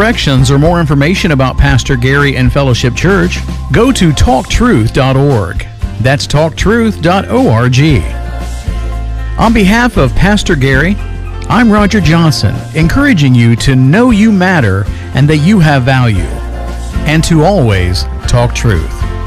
directions or more information about Pastor Gary and Fellowship Church, go to talktruth.org. That's talktruth.org. On behalf of Pastor Gary, I'm Roger Johnson, encouraging you to know you matter and that you have value, and to always talk truth.